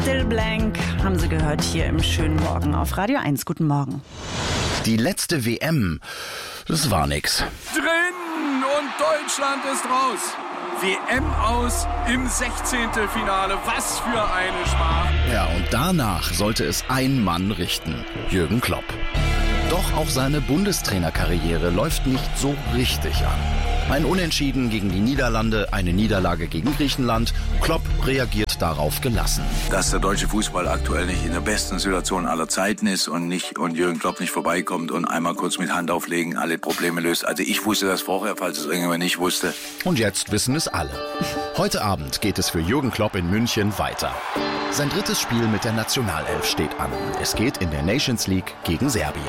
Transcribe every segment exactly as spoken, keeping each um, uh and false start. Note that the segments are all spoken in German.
Still Blank haben Sie gehört hier im schönen Morgen auf Radio eins. Guten Morgen. Die letzte W M, das war nix. Drin und Deutschland ist raus. W M aus im Sechzehntelfinale. Was für eine Schmach. Ja, und danach sollte es ein Mann richten: Jürgen Klopp. Doch auch seine Bundestrainerkarriere läuft nicht so richtig an. Ein Unentschieden gegen die Niederlande, eine Niederlage gegen Griechenland. Klopp reagiert darauf gelassen. Dass der deutsche Fußball aktuell nicht in der besten Situation aller Zeiten ist und nicht und Jürgen Klopp nicht vorbeikommt und einmal kurz mit Hand auflegen alle Probleme löst. Also ich wusste das vorher, falls es irgendjemand nicht wusste. Und jetzt wissen es alle. Heute Abend geht es für Jürgen Klopp in München weiter. Sein drittes Spiel mit der Nationalelf steht an. Es geht in der Nations League gegen Serbien.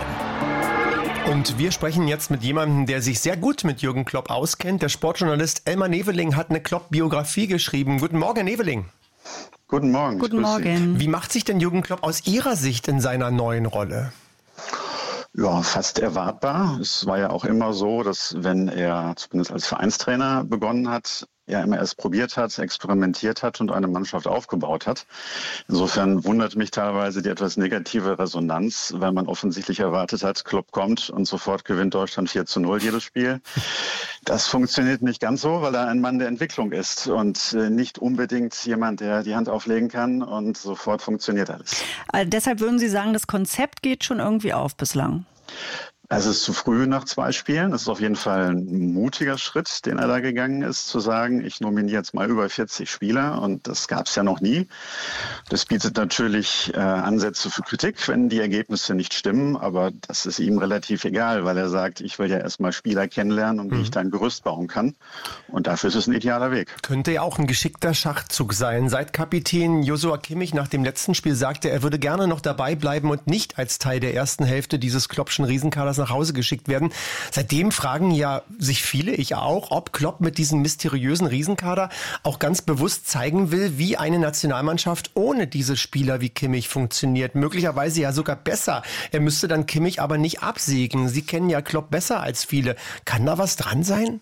Und wir sprechen jetzt mit jemandem, der sich sehr gut mit Jürgen Klopp auskennt. Der Sportjournalist Elmar Neveling hat eine Klopp-Biografie geschrieben. Guten Morgen, Herr Neveling. Guten Morgen. Guten Morgen. Wie macht sich denn Jürgen Klopp aus Ihrer Sicht in seiner neuen Rolle? Ja, fast erwartbar. Es war ja auch immer so, dass wenn er zumindest als Vereinstrainer begonnen hat, er immer erst probiert hat, experimentiert hat und eine Mannschaft aufgebaut hat. Insofern wundert mich teilweise die etwas negative Resonanz, weil man offensichtlich erwartet hat, Klopp kommt und sofort gewinnt Deutschland vier zu null jedes Spiel. Das funktioniert nicht ganz so, weil er ein Mann der Entwicklung ist und nicht unbedingt jemand, der die Hand auflegen kann und sofort funktioniert alles. Also deshalb würden Sie sagen, das Konzept geht schon irgendwie auf bislang? Es ist zu früh nach zwei Spielen. Es ist auf jeden Fall ein mutiger Schritt, den er da gegangen ist, zu sagen, ich nominiere jetzt mal über vierzig Spieler, und das gab es ja noch nie. Das bietet natürlich äh, Ansätze für Kritik, wenn die Ergebnisse nicht stimmen, aber das ist ihm relativ egal, weil er sagt, ich will ja erstmal Spieler kennenlernen und wie mhm. ich da ein Gerüst bauen kann, und dafür ist es ein idealer Weg. Könnte ja auch ein geschickter Schachzug sein. Seit Kapitän Joshua Kimmich nach dem letzten Spiel sagte, er würde gerne noch dabei bleiben und nicht als Teil der ersten Hälfte dieses Kloppschen Riesenkaders nach Hause geschickt werden. Seitdem fragen ja sich viele, ich auch, ob Klopp mit diesem mysteriösen Riesenkader auch ganz bewusst zeigen will, wie eine Nationalmannschaft ohne diese Spieler wie Kimmich funktioniert. Möglicherweise ja sogar besser. Er müsste dann Kimmich aber nicht absägen. Sie kennen ja Klopp besser als viele. Kann da was dran sein?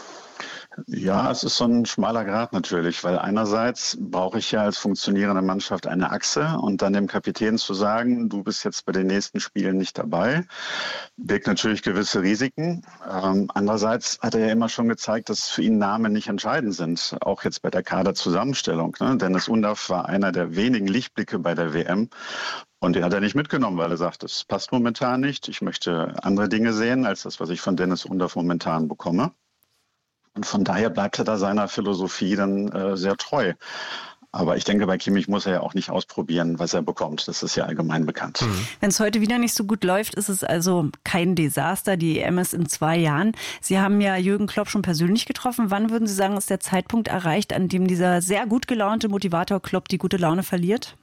Ja, es ist so ein schmaler Grat natürlich, weil einerseits brauche ich ja als funktionierende Mannschaft eine Achse, und dann dem Kapitän zu sagen, du bist jetzt bei den nächsten Spielen nicht dabei, birgt natürlich gewisse Risiken. Ähm, andererseits hat er ja immer schon gezeigt, dass für ihn Namen nicht entscheidend sind, auch jetzt bei der Kaderzusammenstellung. Ne? Dennis Undav war einer der wenigen Lichtblicke bei der W M. Und den hat er nicht mitgenommen, weil er sagt, das passt momentan nicht. Ich möchte andere Dinge sehen als das, was ich von Dennis Undav momentan bekomme. Und von daher bleibt er da seiner Philosophie dann äh, sehr treu. Aber ich denke, bei Kimmich muss er ja auch nicht ausprobieren, was er bekommt. Das ist ja allgemein bekannt. Mhm. Wenn es heute wieder nicht so gut läuft, ist es also kein Desaster. Die E M ist in zwei Jahren. Sie haben ja Jürgen Klopp schon persönlich getroffen. Wann würden Sie sagen, ist der Zeitpunkt erreicht, an dem dieser sehr gut gelaunte Motivator Klopp die gute Laune verliert?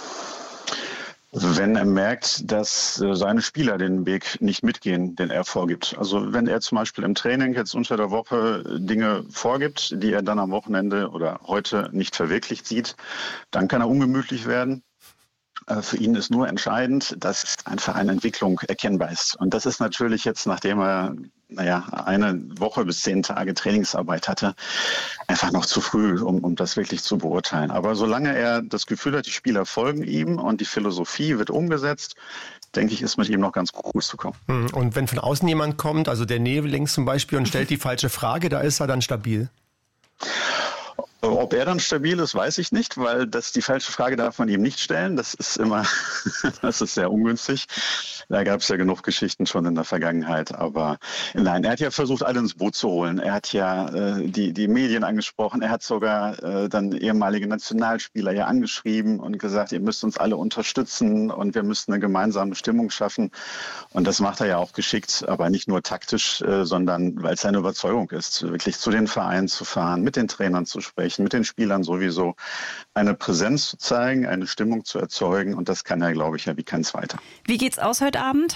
Wenn er merkt, dass seine Spieler den Weg nicht mitgehen, den er vorgibt. Also wenn er zum Beispiel im Training jetzt unter der Woche Dinge vorgibt, die er dann am Wochenende oder heute nicht verwirklicht sieht, dann kann er ungemütlich werden. Für ihn ist nur entscheidend, dass einfach eine Entwicklung erkennbar ist. Und das ist natürlich jetzt, nachdem er naja, eine Woche bis zehn Tage Trainingsarbeit hatte, einfach noch zu früh, um, um das wirklich zu beurteilen. Aber solange er das Gefühl hat, die Spieler folgen ihm und die Philosophie wird umgesetzt, denke ich, ist mit ihm noch ganz gut zu kommen. Und wenn von außen jemand kommt, also der Neveling zum Beispiel, und stellt die falsche Frage, da ist er dann stabil? Ob er dann stabil ist, weiß ich nicht, weil das die falsche Frage darf man ihm nicht stellen. Das ist immer, das ist sehr ungünstig. Da gab es ja genug Geschichten schon in der Vergangenheit. Aber nein, er hat ja versucht, alle ins Boot zu holen. Er hat ja äh, die, die Medien angesprochen. Er hat sogar äh, dann ehemalige Nationalspieler ja angeschrieben und gesagt, ihr müsst uns alle unterstützen und wir müssen eine gemeinsame Stimmung schaffen. Und das macht er ja auch geschickt, aber nicht nur taktisch, äh, sondern weil es seine Überzeugung ist, wirklich zu den Vereinen zu fahren, mit den Trainern zu sprechen, mit den Spielern sowieso, eine Präsenz zu zeigen, eine Stimmung zu erzeugen, und das kann er, glaube ich, ja wie kein Zweiter. Wie geht's aus heute Abend?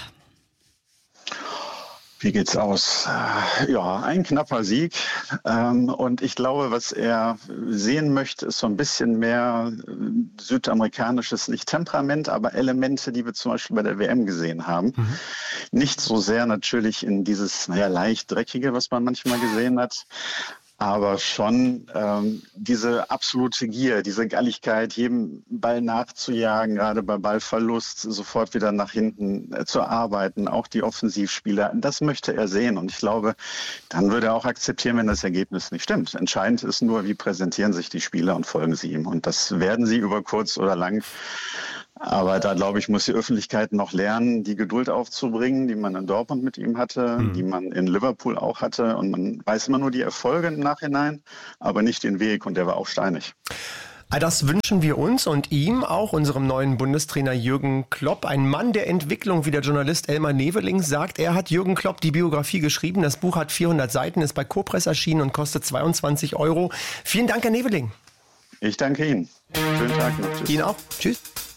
Wie geht's aus? Ja, ein knapper Sieg. Und ich glaube, was er sehen möchte, ist so ein bisschen mehr südamerikanisches, nicht Temperament, aber Elemente, die wir zum Beispiel bei der W M gesehen haben. Mhm. Nicht so sehr natürlich in dieses, naja, leicht dreckige, was man manchmal gesehen hat. aber schon ähm, diese absolute Gier, diese Galligkeit, jedem Ball nachzujagen, gerade bei Ballverlust sofort wieder nach hinten äh, zu arbeiten, auch die Offensivspieler, das möchte er sehen. Und ich glaube, dann würde er auch akzeptieren, wenn das Ergebnis nicht stimmt. Entscheidend ist nur, wie präsentieren sich die Spieler und folgen sie ihm. Und das werden sie über kurz oder lang. Aber da, glaube ich, muss die Öffentlichkeit noch lernen, die Geduld aufzubringen, die man in Dortmund mit ihm hatte, mhm. die man in Liverpool auch hatte. Und man weiß immer nur die Erfolge im Nachhinein, aber nicht den Weg. Und der war auch steinig. Das wünschen wir uns und ihm, auch unserem neuen Bundestrainer Jürgen Klopp. Ein Mann der Entwicklung, wie der Journalist Elmar Neveling sagt. Er hat Jürgen Klopp die Biografie geschrieben. Das Buch hat vierhundert Seiten, ist bei Copress erschienen und kostet zweiundzwanzig Euro. Vielen Dank, Herr Neveling. Ich danke Ihnen. Schönen Tag noch. Tschüss. Ihnen auch. Tschüss.